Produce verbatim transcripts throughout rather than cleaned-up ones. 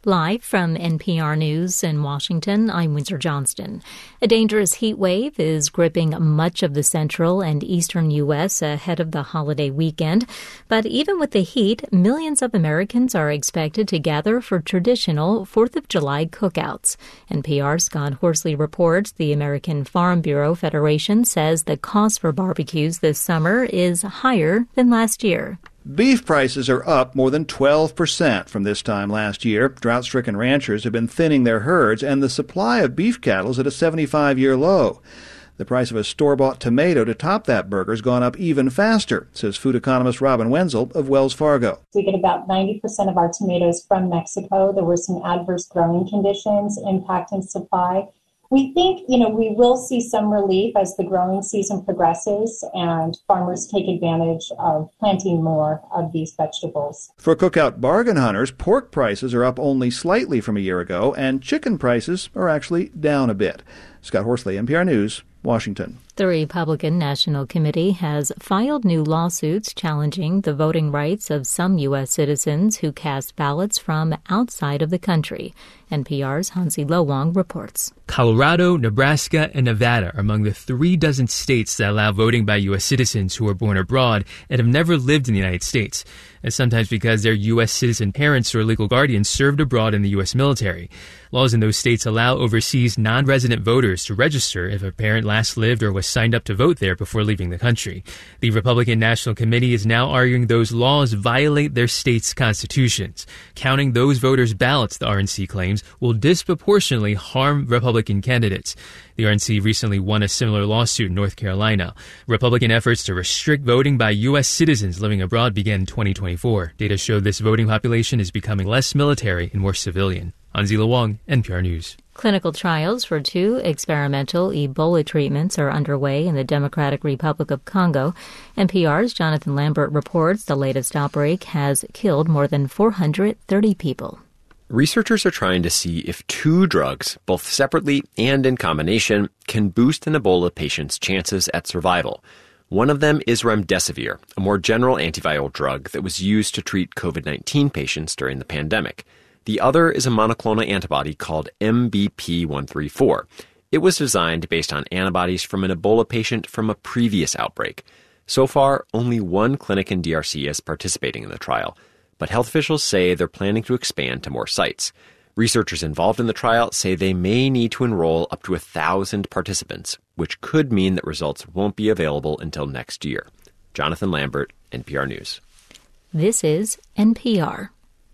Live from N P R News in Washington, I'm Windsor Johnston. A dangerous heat wave is gripping much of the central and eastern U S ahead of the holiday weekend. But even with the heat, millions of Americans are expected to gather for traditional fourth of July cookouts. N P R's Scott Horsley reports the American Farm Bureau Federation says the cost for barbecues this summer is higher than last year. Beef prices are up more than twelve percent from this time last year. Drought-stricken ranchers have been thinning their herds, and the supply of beef cattle is at a seventy-five-year low. The price of a store-bought tomato to top that burger has gone up even faster, says food economist Robin Wenzel of Wells Fargo. We get about ninety percent of our tomatoes from Mexico. There were some adverse growing conditions impacting supply. We think, you know, we will see some relief as the growing season progresses and farmers take advantage of planting more of these vegetables. For cookout bargain hunters, pork prices are up only slightly from a year ago, and chicken prices are actually down a bit. Scott Horsley, N P R News, Washington. The Republican National Committee has filed new lawsuits challenging the voting rights of some U S citizens who cast ballots from outside of the country. N P R's Hansi Lo-Wang reports. Colorado, Nebraska, and Nevada are among the three dozen states that allow voting by U S citizens who are born abroad and have never lived in the United States, and sometimes because their U S citizen parents or legal guardians served abroad in the U S military. Laws in those states allow overseas non-resident voters to register if a parent last lived or was signed up to vote there before leaving the country. The Republican National Committee is now arguing those laws violate their states' constitutions. Counting those voters' ballots, the R N C claims, will disproportionately harm Republican candidates. The R N C recently won a similar lawsuit in North Carolina. Republican efforts to restrict voting by U S citizens living abroad began in twenty twenty-four. Data show this voting population is becoming less military and more civilian. Hansi Lo-Wang, N P R News. Clinical trials for two experimental Ebola treatments are underway in the Democratic Republic of Congo. N P R's Jonathan Lambert reports the latest outbreak has killed more than four hundred thirty people. Researchers are trying to see if two drugs, both separately and in combination, can boost an Ebola patient's chances at survival. One of them is remdesivir, a more general antiviral drug that was used to treat covid nineteen patients during the pandemic. The other is a monoclonal antibody called M B P one thirty-four. It was designed based on antibodies from an Ebola patient from a previous outbreak. So far, only one clinic in D R C is participating in the trial, but health officials say they're planning to expand to more sites. Researchers involved in the trial say they may need to enroll up to a thousand participants, which could mean that results won't be available until next year. Jonathan Lambert, N P R News. This is N P R.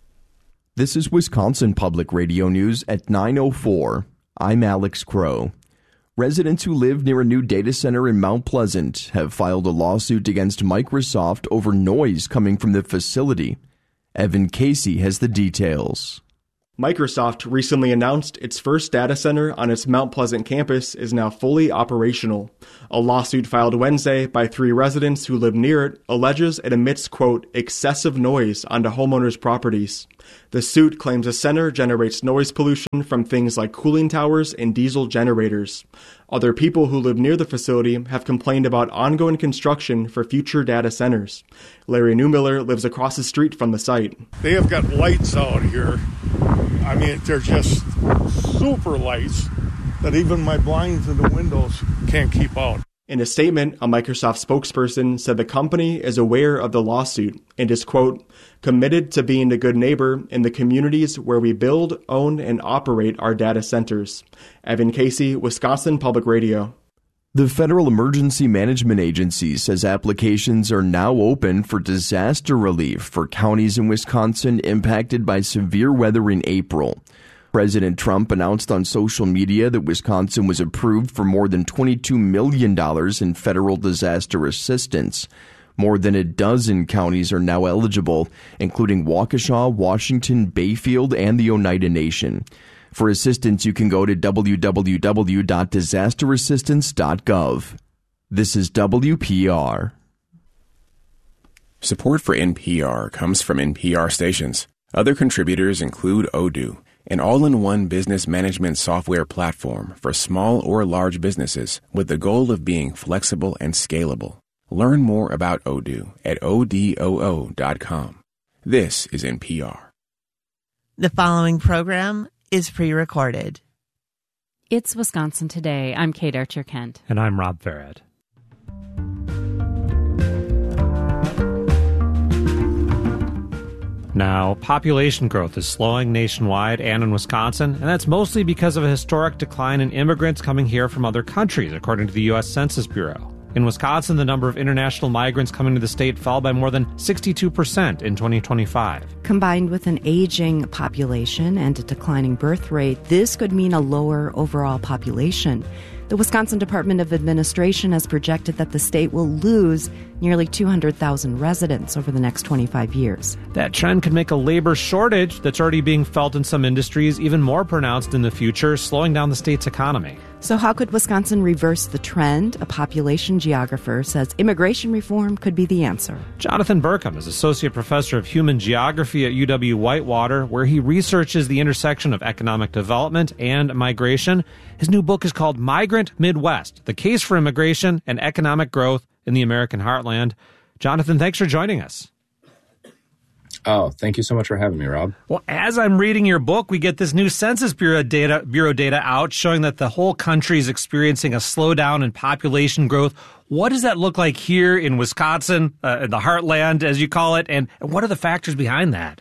This is Wisconsin Public Radio News at nine oh four. I'm Alex Crow. Residents who live near a new data center in Mount Pleasant have filed a lawsuit against Microsoft over noise coming from the facility. Evan Casey has the details. Microsoft recently announced its first data center on its Mount Pleasant campus is now fully operational. A lawsuit filed Wednesday by three residents who live near it alleges it emits, quote, excessive noise onto homeowners' properties. The suit claims the center generates noise pollution from things like cooling towers and diesel generators. Other people who live near the facility have complained about ongoing construction for future data centers. Larry Newmiller lives across the street from the site. They have got lights out here. I mean, they're just super lights that even my blinds in the windows can't keep out. In a statement, a Microsoft spokesperson said the company is aware of the lawsuit and is, quote, committed to being a good neighbor in the communities where we build, own, and operate our data centers. Evan Casey, Wisconsin Public Radio. The Federal Emergency Management Agency says applications are now open for disaster relief for counties in Wisconsin impacted by severe weather in April. President Trump announced on social media that Wisconsin was approved for more than twenty-two million dollars in federal disaster assistance. More than a dozen counties are now eligible, including Waukesha, Washington, Bayfield, and the Oneida Nation. For assistance, you can go to w w w dot disaster assistance dot gov. This is W P R. Support for N P R comes from N P R stations. Other contributors include Odoo, an all-in-one business management software platform for small or large businesses with the goal of being flexible and scalable. Learn more about Odoo at O D O O dot com. This is N P R. The following program is pre-recorded. It's Wisconsin Today. I'm Kate Archer-Kent. And I'm Rob Farrett. Now, population growth is slowing nationwide and in Wisconsin, and that's mostly because of a historic decline in immigrants coming here from other countries, according to the U S Census Bureau. In Wisconsin, the number of international migrants coming to the state fell by more than sixty-two percent in twenty twenty-five. Combined with an aging population and a declining birth rate, this could mean a lower overall population. The Wisconsin Department of Administration has projected that the state will lose nearly two hundred thousand residents over the next twenty-five years. That trend could make a labor shortage that's already being felt in some industries even more pronounced in the future, slowing down the state's economy. So how could Wisconsin reverse the trend? A population geographer says immigration reform could be the answer. Jonathan Burkham is Associate Professor of Human Geography at U W-Whitewater, where he researches the intersection of economic development and migration. His new book is called Migrant Midwest, The Case for Immigration and Economic Growth in the American Heartland. Jonathan, thanks for joining us. Oh, thank you so much for having me, Rob. Well, as I'm reading your book, we get this new Census Bureau data, Bureau data out showing that the whole country is experiencing a slowdown in population growth. What does that look like here in Wisconsin, uh, the heartland, as you call it, and what are the factors behind that?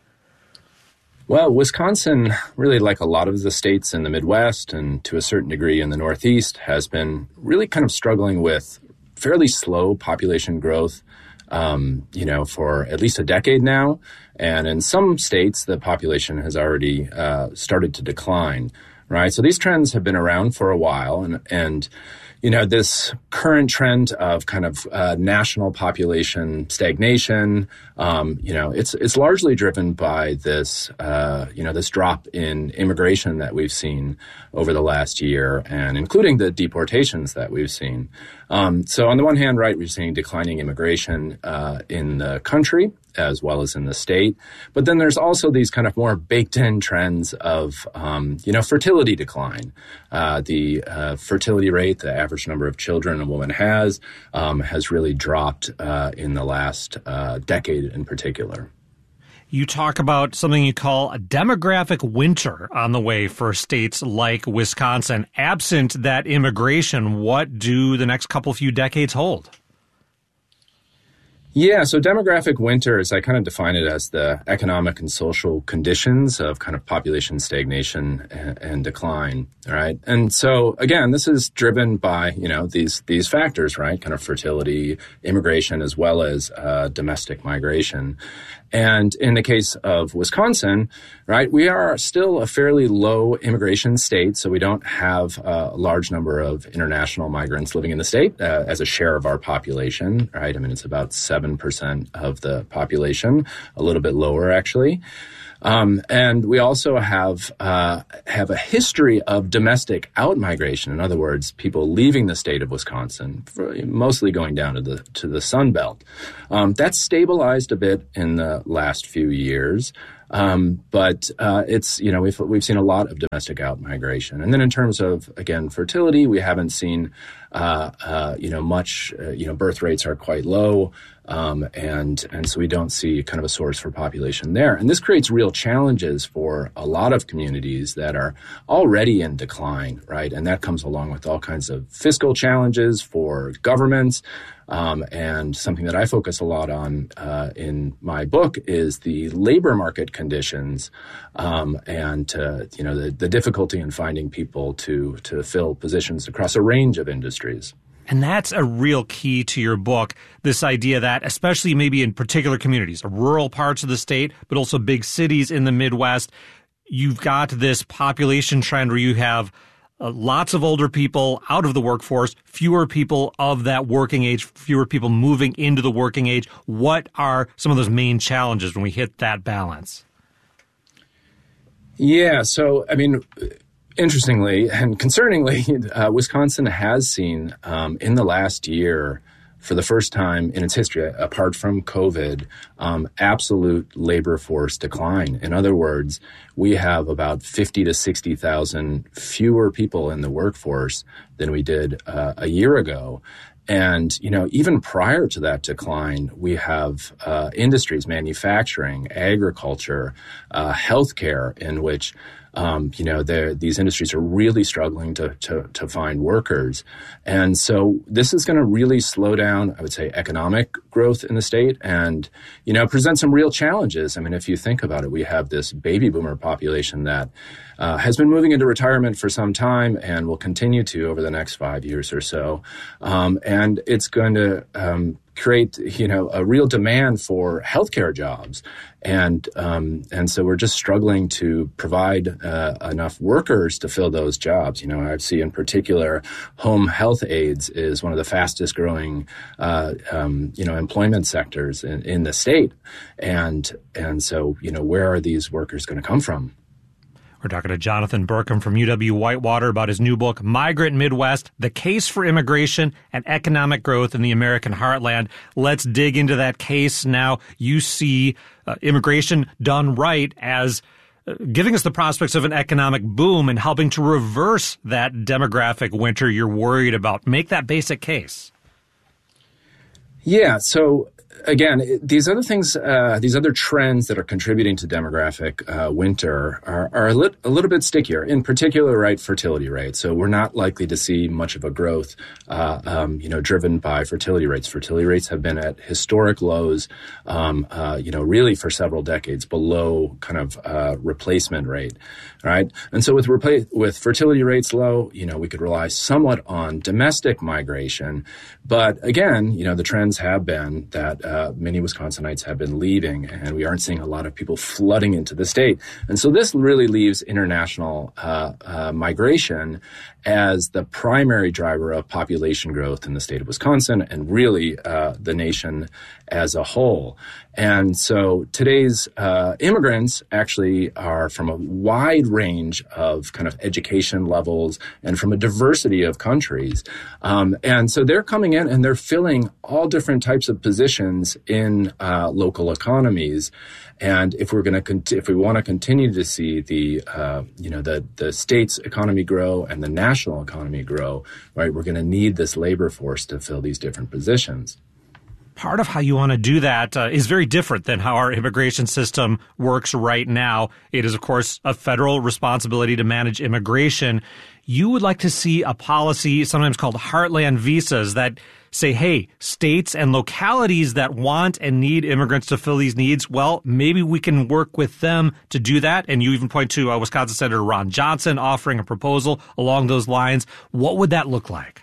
Well, Wisconsin, really like a lot of the states in the Midwest and to a certain degree in the Northeast, has been really kind of struggling with fairly slow population growth. Um, you know, for at least a decade now. And in some states, the population has already uh, started to decline, right? So these trends have been around for a while. And, and you know, this current trend of kind of uh, national population stagnation, um, you know, it's it's largely driven by this, uh, you know, this drop in immigration that we've seen over the last year, and including the deportations that we've seen. Um, so on the one hand, right, we're seeing declining immigration uh, in the country as well as in the state. But then there's also these kind of more baked-in trends of, um, you know, fertility decline. Uh, the uh, fertility rate, the average number of children a woman has, um, has really dropped uh, in the last uh, decade in particular. You talk about something you call a demographic winter on the way for states like Wisconsin. Absent that immigration, what do the next couple few decades hold? Yeah, so demographic winter, as I kind of define it as the economic and social conditions of kind of population stagnation and, and decline, right? And so, again, this is driven by, you know, these these factors, right? Kind of fertility, immigration, as well as uh, domestic migration. And in the case of Wisconsin, right, we are still a fairly low immigration state, so we don't have a large number of international migrants living in the state uh, as a share of our population, right? I mean, it's about seven percent of the population, a little bit lower, actually. Um, and we also have uh, have a history of domestic outmigration. In other words, people leaving the state of Wisconsin, for, mostly going down to the to the Sun Belt. Um, that's stabilized a bit in the last few years. Um, but uh, it's, you know, we've, we've seen a lot of domestic outmigration. And then in terms of, again, fertility, we haven't seen, uh, uh, you know, much, uh, you know, birth rates are quite low. Um, and, and so we don't see kind of a source for population there. And this creates real challenges for a lot of communities that are already in decline, right? And that comes along with all kinds of fiscal challenges for governments. Um, and something that I focus a lot on uh, in my book is the labor market conditions um, and, uh, you know, the, the difficulty in finding people to to fill positions across a range of industries. And that's a real key to your book, this idea that, especially maybe in particular communities, rural parts of the state, but also big cities in the Midwest, you've got this population trend where you have Uh, lots of older people out of the workforce, fewer people of that working age, fewer people moving into the working age. What are some of those main challenges when we hit that balance? Yeah, so, I mean, interestingly and concerningly, uh, Wisconsin has seen um, in the last year, for the first time in its history, apart from COVID, um, absolute labor force decline. In other words, we have about fifty to sixty thousand fewer people in the workforce than we did uh, a year ago. And, you know, even prior to that decline, we have uh, industries, manufacturing, agriculture, uh, healthcare, in which Um, you know, these industries are really struggling to, to, to find workers. And so this is going to really slow down, I would say, economic growth in the state and, you know, present some real challenges. I mean, if you think about it, we have this baby boomer population that uh, has been moving into retirement for some time and will continue to over the next five years or so. Um, and it's going to um, create, you know, a real demand for healthcare jobs. And um, and so we're just struggling to provide uh, enough workers to fill those jobs. You know, I see in particular home health aides is one of the fastest growing, uh, um, you know, employment sectors in, in the state. And and so, you know, where are these workers going to come from? We're talking to Jonathan Berkham from U W-Whitewater about his new book, Migrant Midwest, The Case for Immigration and Economic Growth in the American Heartland. Let's dig into that case now. You see uh, immigration done right as uh, giving us the prospects of an economic boom and helping to reverse that demographic winter you're worried about. Make that basic case. Yeah, so again, these other things, uh, these other trends that are contributing to demographic uh, winter are, are a, lit, a little bit stickier. In particular, right, fertility rates. So we're not likely to see much of a growth, uh, um, you know, driven by fertility rates. Fertility rates have been at historic lows, um, uh, you know, really for several decades, below kind of uh, replacement rate, right? And so with repla- with fertility rates low, you know, we could rely somewhat on domestic migration. But again, you know, the trends have been that Uh, many Wisconsinites have been leaving, and we aren't seeing a lot of people flooding into the state. And so this really leaves international uh, uh, migration as the primary driver of population growth in the state of Wisconsin and really uh, the nation as a whole. And so today's uh, immigrants actually are from a wide range of kind of education levels and from a diversity of countries. Um, and so they're coming in and they're filling all different types of positions in uh, local economies. And if we're going to, cont- if we want to continue to see the, uh, you know, the the state's economy grow and the national economy grow, right, we're going to need this labor force to fill these different positions. Part of how you want to do that uh, is very different than how our immigration system works right now. It is, of course, a federal responsibility to manage immigration. You would like to see a policy sometimes called heartland visas that say, hey, states and localities that want and need immigrants to fill these needs, well, maybe we can work with them to do that. And you even point to uh, Wisconsin Senator Ron Johnson offering a proposal along those lines. What would that look like?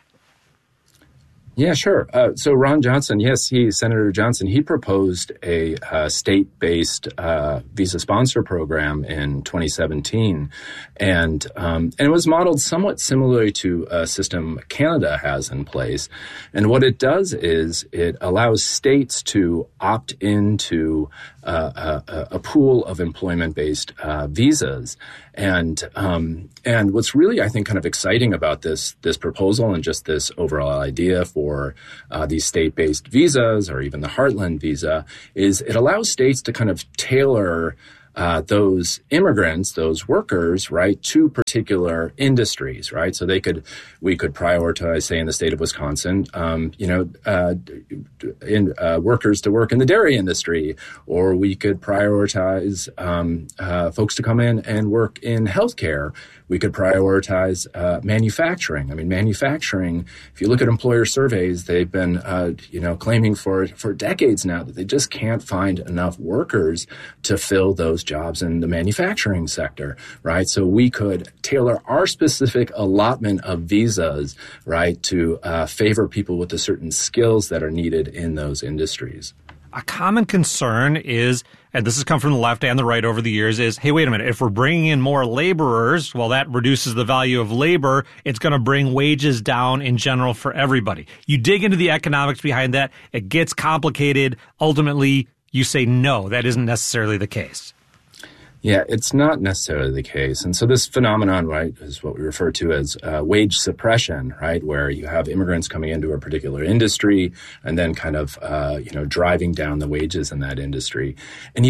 Yeah, sure. Uh, so Ron Johnson, yes, he, Senator Johnson, he proposed a uh, state-based uh, visa sponsor program in twenty seventeen. And, um, and it was modeled somewhat similarly to a system Canada has in place. And what it does is it allows states to opt into uh, a, a pool of employment-based uh, visas. And um, and what's really, I think, kind of exciting about this this proposal and just this overall idea for uh, these state-based visas or even the Heartland visa is it allows states to kind of tailor Uh, those immigrants, those workers, right, to particular industries, right? So they could, we could prioritize, say, in the state of Wisconsin, um, you know, uh, in uh, workers to work in the dairy industry, or we could prioritize um, uh, folks to come in and work in healthcare. We could prioritize uh, manufacturing. I mean, manufacturing, if you look at employer surveys, they've been, uh, you know, claiming for for decades now that they just can't find enough workers to fill those jobs in the manufacturing sector, right? So we could tailor our specific allotment of visas, right, to uh, favor people with the certain skills that are needed in those industries. A common concern is, and this has come from the left and the right over the years, is, hey, wait a minute, if we're bringing in more laborers, well, that reduces the value of labor. It's going to bring wages down in general for everybody. You dig into the economics behind that, it gets complicated. Ultimately, you say, no, that isn't necessarily the case. Yeah, it's not necessarily the case. And so this phenomenon, right, is what we refer to as uh, wage suppression, right, where you have immigrants coming into a particular industry and then kind of, uh, you know, driving down the wages in that industry. And you just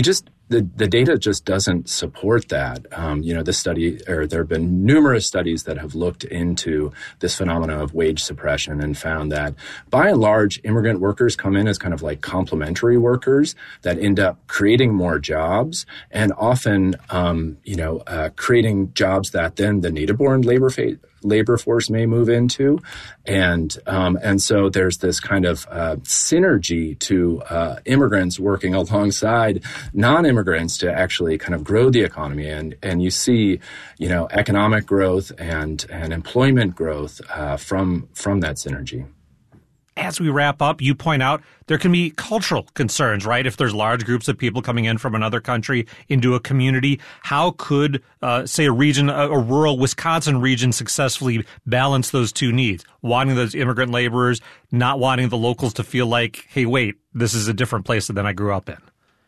the, the data just doesn't support that. Um, you know, this study, or there have been numerous studies that have looked into this phenomena of wage suppression and found that by and large, immigrant workers come in as kind of like complementary workers that end up creating more jobs and often, um, you know, uh, creating jobs that then the native-born labor fa- labor force may move into. And um, and so there's this kind of uh, synergy to uh, immigrants working alongside non-immigrants to actually kind of grow the economy. And and you see, you know, economic growth and, and employment growth uh, from from that synergy. As we wrap up, you point out there can be cultural concerns, right? If there's large groups of people coming in from another country into a community, how could, uh, say, a region, a, a rural Wisconsin region successfully balance those two needs? Wanting those immigrant laborers, not wanting the locals to feel like, hey, wait, this is a different place than I grew up in.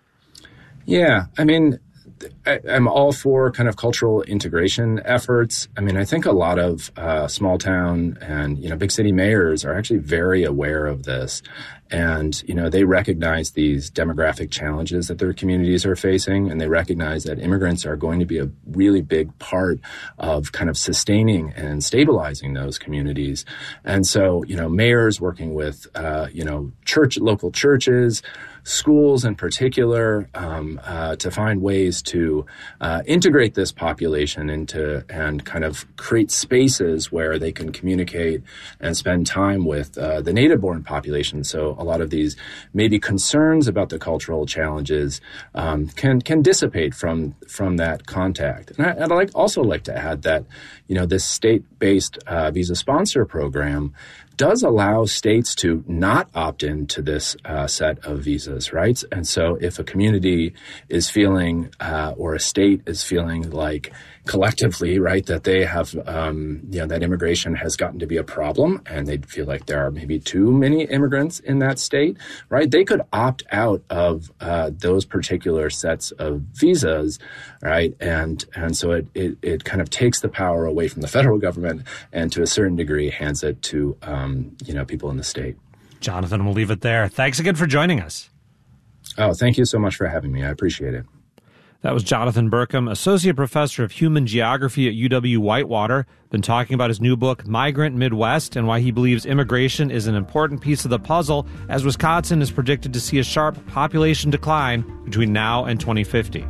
Yeah, I mean, I, I'm all for kind of cultural integration efforts. I mean, I think a lot of uh, small town and, you know, big city mayors are actually very aware of this. And, you know, they recognize these demographic challenges that their communities are facing. And they recognize that immigrants are going to be a really big part of kind of sustaining and stabilizing those communities. And so, you know, mayors working with, uh, you know, church, local churches, schools in particular, um, uh, to find ways to uh, integrate this population into and kind of create spaces where they can communicate and spend time with uh, the native-born population. So a lot of these maybe concerns about the cultural challenges um, can can dissipate from from that contact. And, I, and I'd like also like to add that, you know, this state-based uh, visa sponsor program does allow states to not opt into this uh, set of visas, right? And so if a community is feeling uh, or a state is feeling like collectively, right, that they have, um, you know, that immigration has gotten to be a problem and they feel like there are maybe too many immigrants in that state, right, they could opt out of uh, those particular sets of visas, right? And and so it, it, it kind of takes the power away from the federal government and to a certain degree hands it to, um, you know, people in the state. Jonathan, we'll leave it there. Thanks again for joining us. Oh, thank you so much for having me. I appreciate it. That was Jonathan Burkham, Associate Professor of Human Geography at U W-Whitewater, been talking about his new book, Migrant Midwest, and why he believes immigration is an important piece of the puzzle as Wisconsin is predicted to see a sharp population decline between now and twenty fifty.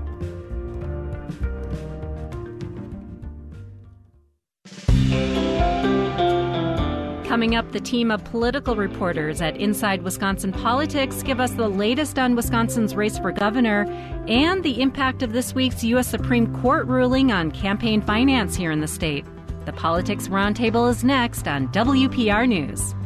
Coming up, the team of political reporters at Inside Wisconsin Politics give us the latest on Wisconsin's race for governor and the impact of this week's U S Supreme Court ruling on campaign finance here in the state. The Politics Roundtable is next on W P R News.